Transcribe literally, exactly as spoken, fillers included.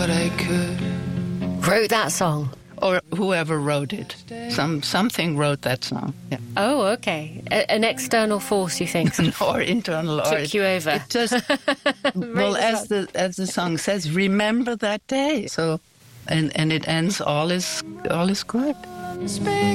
But I could. Wrote that song? Or whoever wrote it. Some Something wrote that song. Yeah. Oh, okay. A- an external force, you think? Or internal. Took or it, you over. It just, well, as the, as the song says, remember that day. So, and, and it ends, all is, all is good.